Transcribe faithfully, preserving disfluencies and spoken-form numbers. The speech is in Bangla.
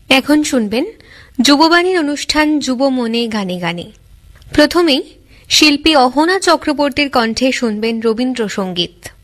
এখন শুনবেন যুববাণীর অনুষ্ঠান যুব মনে গানে গানে। প্রথমেই শিল্পী অহনা চক্রবর্তীর কণ্ঠে শুনবেন রবীন্দ্রসঙ্গীত।